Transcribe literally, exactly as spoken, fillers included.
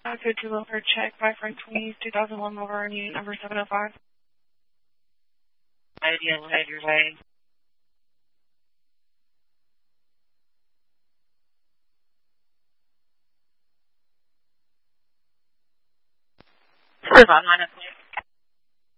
Code to Lover check by Frank Tweez, two thousand one Lover, unit number seven oh five. Idea head your way. Hold on, line up, please.